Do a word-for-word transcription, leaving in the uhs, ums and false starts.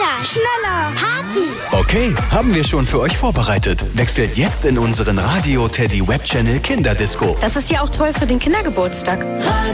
Zucker, schneller, Party. Okay, haben wir schon für euch vorbereitet. Wechselt jetzt in unseren Radio Teddy Web Channel Kinderdisco. Das ist ja auch toll für den Kindergeburtstag.